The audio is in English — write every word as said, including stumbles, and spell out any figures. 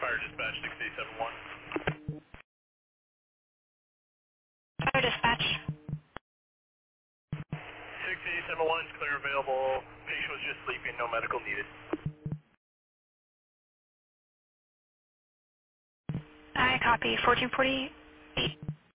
Fire dispatch six eight seven one. Fire dispatch. six eight seven one is clear available. Patient was just sleeping, no medical needed. I copy. fourteen forty-eight.